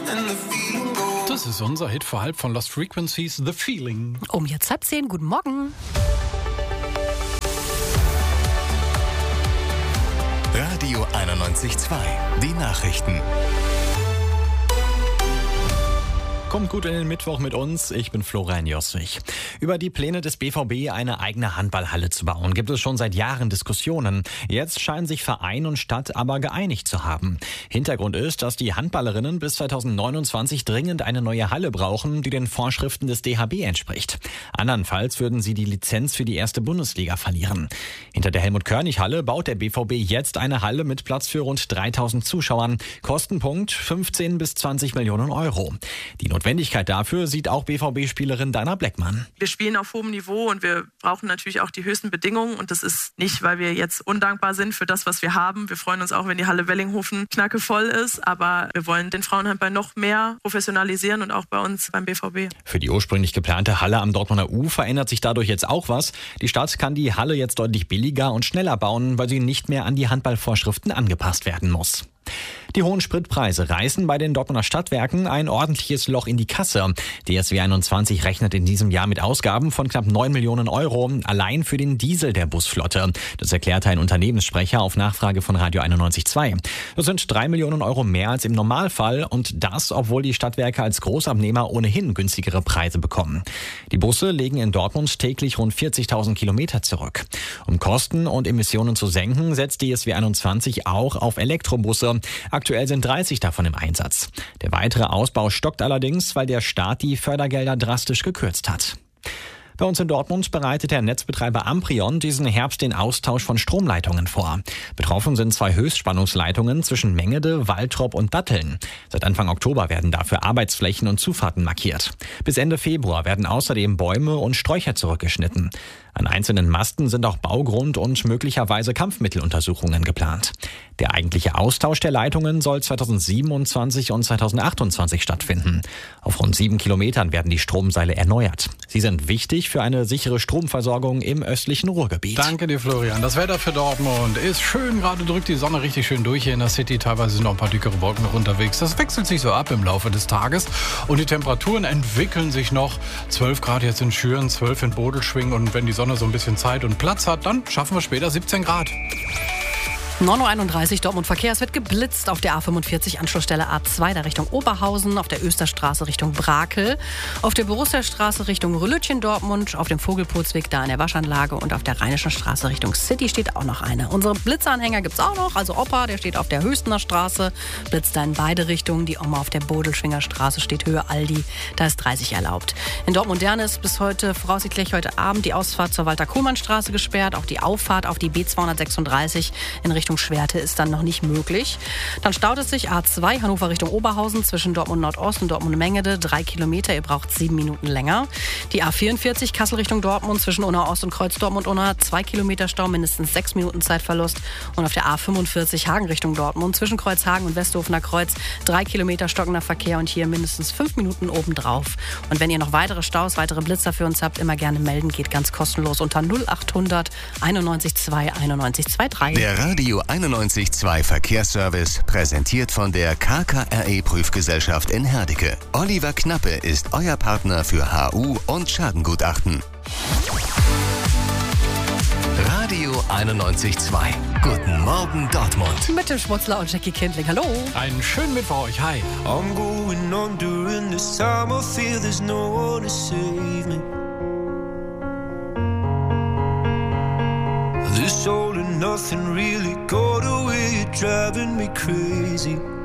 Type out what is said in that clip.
Das ist unser Hit vor halb von Lost Frequencies, The Feeling. Um jetzt 9:30, guten Morgen. Radio 91.2, die Nachrichten. Kommt gut in den Mittwoch mit uns, ich bin Florian Josswig. Über die Pläne des BVB, eine eigene Handballhalle zu bauen, gibt es schon seit Jahren Diskussionen. Jetzt scheinen sich Verein und Stadt aber geeinigt zu haben. Hintergrund ist, dass die Handballerinnen bis 2029 dringend eine neue Halle brauchen, die den Vorschriften des DHB entspricht. Andernfalls würden sie die Lizenz für die erste Bundesliga verlieren. Hinter der Helmut-Körnig-Halle baut der BVB jetzt eine Halle mit Platz für rund 3000 Zuschauern. Kostenpunkt 15 bis 20 Millionen Euro. Die Notwendigkeit dafür sieht auch BVB-Spielerin Dana Bleckmann. Wir spielen auf hohem Niveau und wir brauchen natürlich auch die höchsten Bedingungen. Und das ist nicht, weil wir jetzt undankbar sind für das, was wir haben. Wir freuen uns auch, wenn die Halle Wellinghofen knackevoll ist. Aber wir wollen den Frauenhandball noch mehr professionalisieren und auch bei uns beim BVB. Für die ursprünglich geplante Halle am Dortmunder U verändert sich dadurch jetzt auch was. Die Stadt kann die Halle jetzt deutlich billiger und schneller bauen, weil sie nicht mehr an die Handballvorschriften angepasst werden muss. Die hohen Spritpreise reißen bei den Dortmunder Stadtwerken ein ordentliches Loch in die Kasse. DSW 21 rechnet in diesem Jahr mit Ausgaben von knapp 9 Millionen Euro, allein für den Diesel der Busflotte. Das erklärte ein Unternehmenssprecher auf Nachfrage von Radio 91.2. Das sind 3 Millionen Euro mehr als im Normalfall und das, obwohl die Stadtwerke als Großabnehmer ohnehin günstigere Preise bekommen. Die Busse legen in Dortmund täglich rund 40.000 Kilometer zurück. Um Kosten und Emissionen zu senken, setzt DSW 21 auch auf Elektrobusse. Aktuell sind 30 davon im Einsatz. Der weitere Ausbau stockt allerdings, weil der Staat die Fördergelder drastisch gekürzt hat. Bei uns in Dortmund bereitet der Netzbetreiber Amprion diesen Herbst den Austausch von Stromleitungen vor. Betroffen sind 2 Höchstspannungsleitungen zwischen Mengede, Waltrop und Datteln. Seit Anfang Oktober werden dafür Arbeitsflächen und Zufahrten markiert. Bis Ende Februar werden außerdem Bäume und Sträucher zurückgeschnitten. An einzelnen Masten sind auch Baugrund- und möglicherweise Kampfmitteluntersuchungen geplant. Der eigentliche Austausch der Leitungen soll 2027 und 2028 stattfinden. Auf rund 7 Kilometern werden die Stromseile erneuert. Sie sind wichtig für eine sichere Stromversorgung im östlichen Ruhrgebiet. Danke dir, Florian. Das Wetter für Dortmund ist schön. Gerade drückt die Sonne richtig schön durch hier in der City. Teilweise sind noch ein paar dickere Wolken noch unterwegs. Das wechselt sich so ab im Laufe des Tages. Und die Temperaturen entwickeln sich noch. 12 Grad jetzt in Schüren, 12 in Bodelschwingen. Und wenn die Sonne so ein bisschen Zeit und Platz hat, dann schaffen wir später 17 Grad. 9:31 Uhr, Dortmund Verkehr. Es wird geblitzt auf der A45 Anschlussstelle A2 da Richtung Oberhausen, auf der Österstraße Richtung Brakel, auf der Borussiastraße Richtung Rülütchen Dortmund, auf dem Vogelpurzweg da in der Waschanlage und auf der Rheinischen Straße Richtung City steht auch noch eine. Unsere Blitzanhänger gibt's auch noch, also Opa, der steht auf der Höchstener Straße, blitzt da in beide Richtungen. Die Oma auf der Bodelschwinger Straße steht Höhe Aldi, da ist 30 erlaubt. In Dortmund-Derne ist bis heute, voraussichtlich heute Abend, die Ausfahrt zur Walter-Kohlmann-Straße gesperrt, auch die Auffahrt auf die B236 in Richtung Schwerte ist dann noch nicht möglich. Dann staut es sich A2 Hannover Richtung Oberhausen zwischen Dortmund Nordost und Dortmund Mengede 3 Kilometer. Ihr braucht 7 Minuten länger. Die A44 Kassel Richtung Dortmund zwischen Unna Ost und Kreuz Dortmund Unna 2 Kilometer Stau, mindestens 6 Minuten Zeitverlust. Und auf der A45 Hagen Richtung Dortmund zwischen Kreuzhagen und Westhofener Kreuz 3 Kilometer stockender Verkehr und hier mindestens 5 Minuten obendrauf. Und wenn ihr noch weitere Staus, weitere Blitzer für uns habt, immer gerne melden. Geht ganz kostenlos unter 0800 91 2 91 23. Der Radio 91.2 Verkehrsservice präsentiert von der KKRE Prüfgesellschaft in Herdecke. Oliver Knappe ist euer Partner für HU und Schadengutachten. Radio 91.2. Guten Morgen Dortmund. Mit dem Schmutzler und Jackie Kindling. Hallo. Einen schönen Mittwoch euch. Hi. I'm going on during this time. I feel there's no one to save me. This all and nothing really got away, driving me crazy.